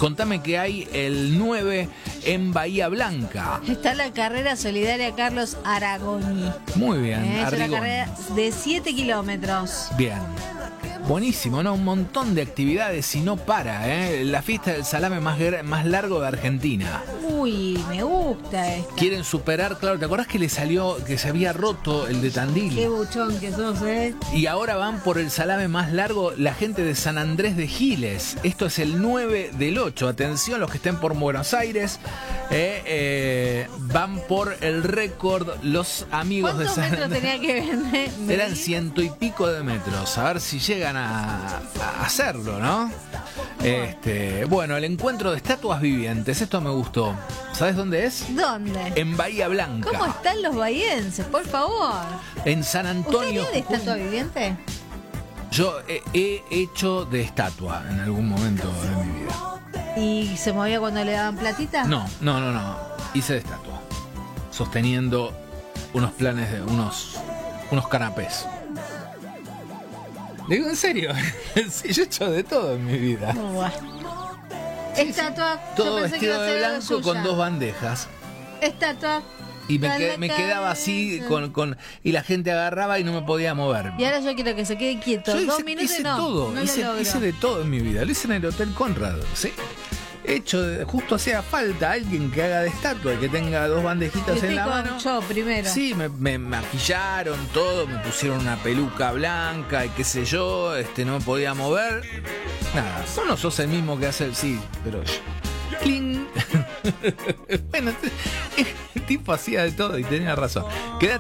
Contame que hay el 9 en Bahía Blanca. Está la carrera solidaria Carlos Aragoni. Muy bien, Es una Ardigón. carrera de 7 kilómetros. Bien. Buenísimo, ¿no? Un montón de actividades y no para, ¿eh? La fiesta del salame más largo de Argentina. Uy, me gusta esta. Quieren superar, claro, ¿te acordás que le salió, que se había roto el de Tandil? Qué buchón que sos, ¿eh? Y ahora van por el salame más largo la gente de San Andrés de Giles. Esto es el 9 del 8. Atención, los que estén por Buenos Aires. Van por el récord los amigos de ¿Cuántos San metros Andrés. tenía que vender? Eran 100 y pico de metros. A ver si llegan a hacerlo, ¿no? Bueno, el encuentro de estatuas vivientes. Esto me gustó. ¿Sabes dónde es? ¿Dónde? En Bahía Blanca. ¿Cómo están los bahienses? Por favor. En San ¿Usted Antonio. haría de estatua viviente? Yo he hecho de estatua en algún momento de mi vida. ¿Y se movía cuando le daban platita? No. Hice de estatua. Sosteniendo unos planes de unos canapés. Digo, en serio. Sí, yo he hecho de todo en mi vida. Bueno. Estatua. Todo yo pensé que iba vestido a de ser algo blanco con suya. 2 bandejas. Estatua. Y Dale me quedaba así cabeza. y la gente agarraba y no me podía mover. Y ahora yo quiero que se quede quieto. Yo 2 minutos hice no. todo, No hice, lo logro. hice de todo en mi vida. Lo hice en el Hotel Conrad, ¿sí? Justo hacía falta alguien que haga de estatua, que tenga 2 bandejitas Estoy en la con mano. yo primero. Sí, me maquillaron todo, me pusieron una peluca blanca y qué sé yo, no me podía mover. Nada, vos no sos el mismo que hace el sí, pero ¡cling! Bueno, el tipo hacía de todo y tenía razón. Quédate